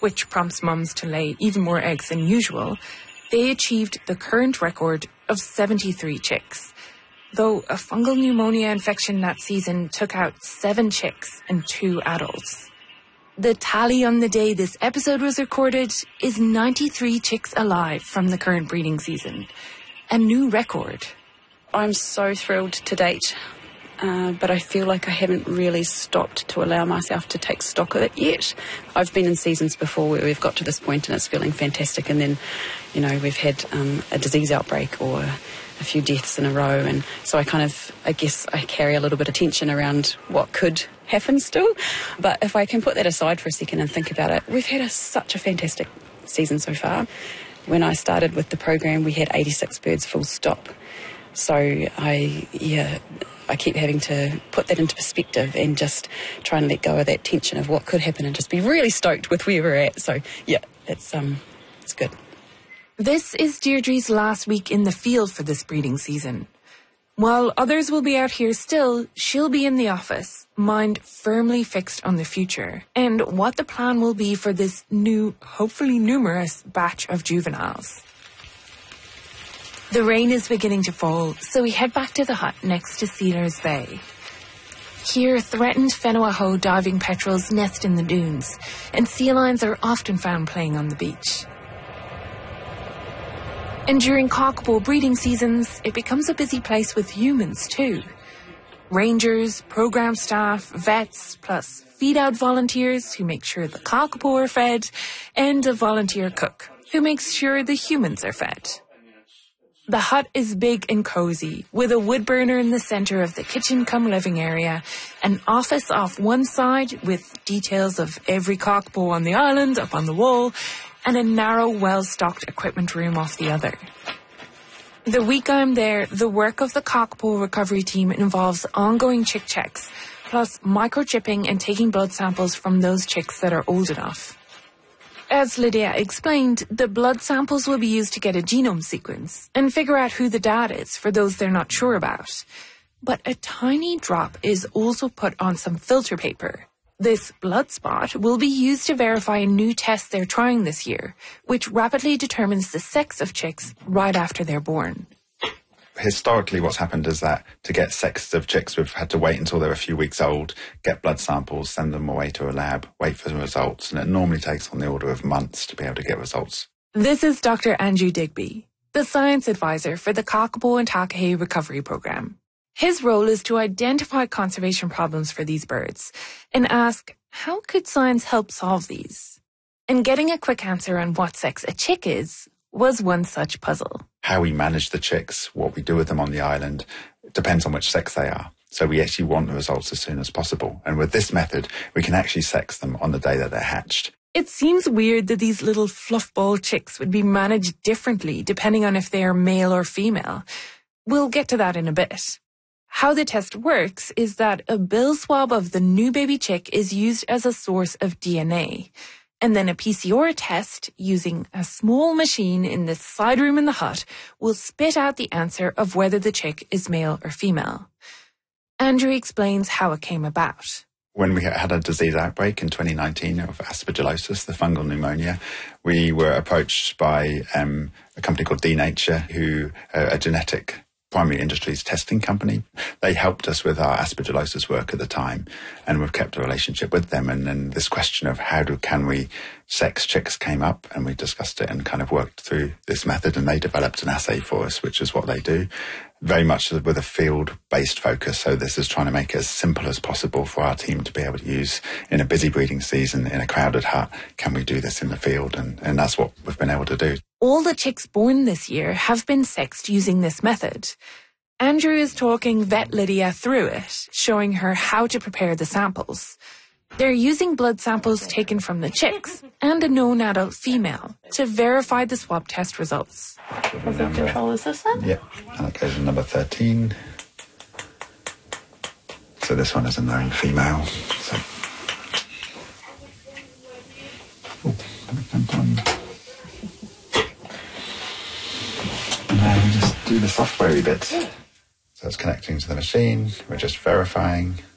which prompts mums to lay even more eggs than usual, they achieved the current record of 73 chicks. Though a fungal pneumonia infection that season took out 7 chicks and 2 adults. The tally on the day this episode was recorded is 93 chicks alive from the current breeding season. A new record. I'm so thrilled to date, but I feel like I haven't really stopped to allow myself to take stock of it yet. I've been in seasons before where we've got to this point and it's feeling fantastic, and then, we've had a disease outbreak or a few deaths in a row, and so I guess I carry a little bit of tension around what could happen still. But if I can put that aside for a second and think about it, we've had such a fantastic season so far. When I started with the program, we had 86 birds full stop. So I keep having to put that into perspective and just try and let go of that tension of what could happen and just be really stoked with where we're at. So yeah, it's good. This is Deirdre's last week in the field for this breeding season. While others will be out here still, she'll be in the office, mind firmly fixed on the future and what the plan will be for this new, hopefully numerous, batch of juveniles. The rain is beginning to fall, so we head back to the hut next to Sealers Bay. Here, threatened Whenua-ho diving petrels nest in the dunes, and sea lions are often found playing on the beach. And during cockapoo breeding seasons, it becomes a busy place with humans too. Rangers, program staff, vets, plus feed-out volunteers who make sure the cockapoo are fed, and a volunteer cook who makes sure the humans are fed. The hut is big and cozy, with a wood burner in the centre of the kitchen-cum-living area, an office off one side with details of every cockapoo on the island up on the wall, and a narrow, well-stocked equipment room off the other. The week I'm there, the work of the cockapoo recovery team involves ongoing chick checks, plus microchipping and taking blood samples from those chicks that are old enough. As Lydia explained, the blood samples will be used to get a genome sequence and figure out who the dad is for those they're not sure about. But a tiny drop is also put on some filter paper. This blood spot will be used to verify a new test they're trying this year, which rapidly determines the sex of chicks right after they're born. Historically, what's happened is that to get sexes of chicks, we've had to wait until they're a few weeks old, get blood samples, send them away to a lab, wait for the results, and it normally takes on the order of months to be able to get results. This is Dr. Andrew Digby, the science advisor for the Cockapoo and Takahe Recovery Program. His role is to identify conservation problems for these birds and ask, how could science help solve these? And getting a quick answer on what sex a chick is was one such puzzle. How we manage the chicks, what we do with them on the island, depends on which sex they are. So we actually want the results as soon as possible. And with this method, we can actually sex them on the day that they're hatched. It seems weird that these little fluffball chicks would be managed differently depending on if they are male or female. We'll get to that in a bit. How the test works is that a bill swab of the new baby chick is used as a source of DNA. And then a PCR test using a small machine in this side room in the hut will spit out the answer of whether the chick is male or female. Andrew explains how it came about. When we had a disease outbreak in 2019 of aspergillosis, the fungal pneumonia, we were approached by a company called Denature, who are a genetic primary industries testing company. They helped us with our aspergillosis work at the time, and we've kept a relationship with them. And then this question of can we sex chicks came up, and we discussed it and kind of worked through this method, and they developed an assay for us, which is what they do, very much with a field-based focus. So this is trying to make it as simple as possible for our team to be able to use in a busy breeding season, in a crowded hut. Can we do this in the field? And that's what we've been able to do. All the chicks born this year have been sexed using this method. Andrew is talking vet Lydia through it, showing her how to prepare the samples. They're using blood samples taken from the chicks and a known adult female to verify the swab test results. What control is this then? Yeah, and it goes to number 13. So this one is a known female. So. And now we just do the software bits. So it's connecting to the machine. We're just verifying.